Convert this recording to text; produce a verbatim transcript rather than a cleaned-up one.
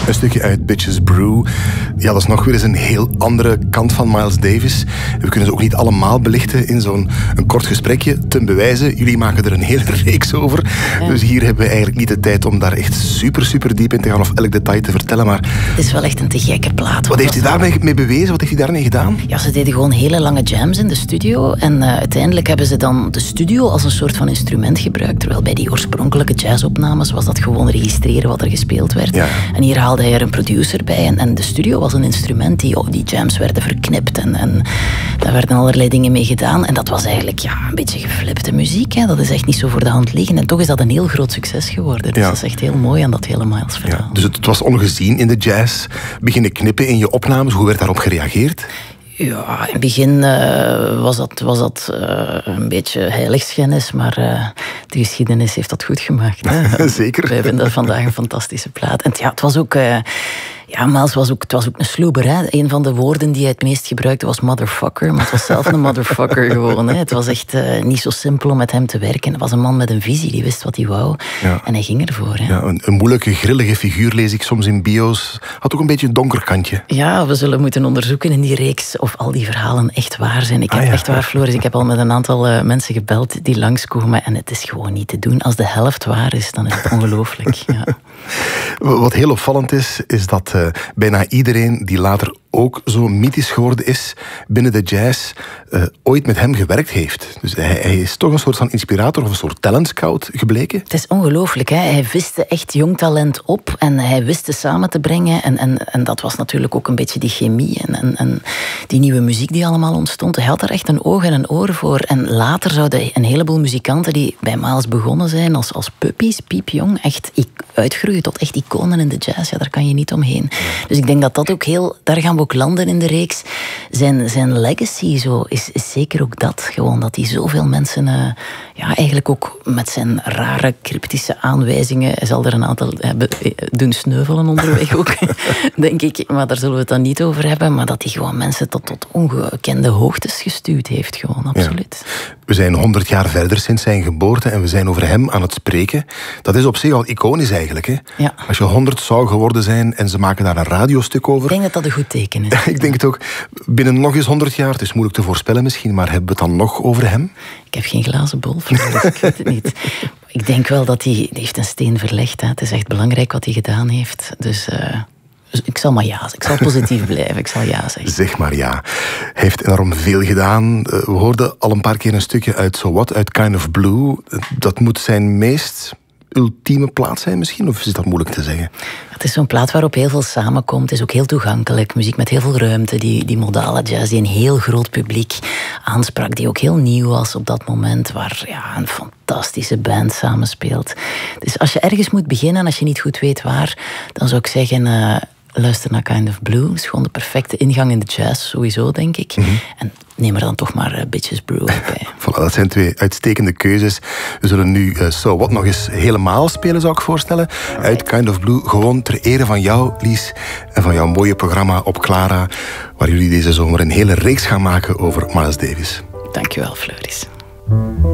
Een stukje uit Bitches Brew. Ja, dat is nog weer eens een heel andere kant van Miles Davis. We kunnen ze ook niet allemaal belichten in zo'n een kort gesprekje. Ten bewijze, jullie maken er een hele reeks over. Ja. Dus hier hebben we eigenlijk niet de tijd om daar echt super, super diep in te gaan of elk detail te vertellen. Maar het is wel echt een te gekke plaat. Wat heeft hij daarmee mee bewezen? Wat heeft hij daarmee gedaan? Ja, ze deden gewoon hele lange jams in de studio. En uh, uiteindelijk hebben ze dan de studio als een soort van instrument gebruikt. Terwijl bij die oorspronkelijke jazzopnames was dat gewoon registreren wat er gespeeld werd. Ja. En hier haalde hij er een producer bij. En, en de studio was een instrument. Die, oh, die jams werden verknipt. En, en daar werden allerlei dingen mee gedaan. En dat was eigenlijk ja, een beetje geflipte muziek. Hè. Dat is echt niet zo voor de hand liggen. En toch is dat een heel groot succes geworden. Dus ja. dat is echt heel mooi aan dat hele Miles-verhaal. Ja, dus het, het was ongezien in de jazz. Beginnen knippen in je opnames. Hoe werd daarop gereageerd? Ja, in het begin uh, was dat, was dat uh, een beetje heiligschennis, maar uh, de geschiedenis heeft dat goed gemaakt. Hè? Zeker. Wij vinden dat vandaag een fantastische plaat. En ja, het was ook... Uh, Ja, Miles was ook, het was ook een sloeber. Hè? Een van de woorden die hij het meest gebruikte was motherfucker. Maar het was zelf een motherfucker gewoon. Hè? Het was echt uh, niet zo simpel om met hem te werken. Het was een man met een visie, die wist wat hij wou. Ja. En hij ging ervoor. Hè? Ja, een, een moeilijke, grillige figuur lees ik soms in bio's. Had ook een beetje een donker kantje. Ja, we zullen moeten onderzoeken in die reeks of al die verhalen echt waar zijn. Ik heb ah, ja. echt waar, Floris. Ik heb al met een aantal uh, mensen gebeld die langskomen. En het is gewoon niet te doen. Als de helft waar is, dan is het ongelooflijk. Ja. Wat heel opvallend is, is dat uh, bijna iedereen die later ook zo mythisch geworden is binnen de jazz, uh, ooit met hem gewerkt heeft. Dus hij, hij is toch een soort van inspirator of een soort talent scout gebleken. Het is ongelooflijk, hè? Hij viste echt jong talent op en hij wist het samen te brengen. En, en, en dat was natuurlijk ook een beetje die chemie en, en, en die nieuwe muziek die allemaal ontstond. Hij had er echt een oog en een oor voor. En later zouden een heleboel muzikanten die bij Miles begonnen zijn als, als puppies, piepjong, echt uitgroeien tot echt iconen in de jazz. Ja, daar kan je niet omheen. Dus ik denk dat dat ook heel... Daar gaan we ook landen in de reeks. Zijn, zijn legacy zo is, is zeker ook dat. Gewoon dat hij zoveel mensen... Uh, ja, eigenlijk ook met zijn rare, cryptische aanwijzingen... Hij zal er een aantal hebben, doen sneuvelen onderweg ook, denk ik. Maar daar zullen we het dan niet over hebben. Maar dat hij gewoon mensen tot, tot ongekende hoogtes gestuurd heeft. Gewoon, absoluut. Ja. We zijn honderd jaar verder sinds zijn geboorte en we zijn over hem aan het spreken. Dat is op zich al iconisch eigenlijk. Hè? Ja. Als je honderd zou geworden zijn en ze maken daar een radiostuk over... Ik denk dat dat een goed teken is. Ik denk het ook. Binnen nog eens honderd jaar, het is moeilijk te voorspellen misschien, maar hebben we het dan nog over hem? Ik heb geen glazen bol, dus ik weet het niet. Ik denk wel dat hij, hij heeft een steen verlegd. Hè. Het is echt belangrijk wat hij gedaan heeft. Dus... Uh... Ik zal maar ja zeggen. Ik zal positief blijven. Ik zal ja zeggen. Zeg maar ja. Hij heeft enorm veel gedaan. We hoorden al een paar keer een stukje uit So What, uit Kind of Blue. Dat moet zijn meest ultieme plaat zijn misschien? Of is dat moeilijk te zeggen? Het is zo'n plaat waarop heel veel samenkomt. Het is ook heel toegankelijk. Muziek met heel veel ruimte. Die, die modale jazz die een heel groot publiek aansprak. Die ook heel nieuw was op dat moment. Waar ja, een fantastische band samenspeelt. Dus als je ergens moet beginnen en als je niet goed weet waar, dan zou ik zeggen... Uh, luister naar Kind of Blue. Dat is gewoon de perfecte ingang in de jazz, sowieso, denk ik. Mm-hmm. En neem er dan toch maar uh, Bitches Brew bij. Voilà, dat zijn twee uitstekende keuzes. We zullen nu uh, So What nog eens helemaal spelen, zou ik voorstellen. Uit Kind of Blue, gewoon ter ere van jou, Lies. En van jouw mooie programma op Clara. Waar jullie deze zomer een hele reeks gaan maken over Miles Davis. Dankjewel, Floris.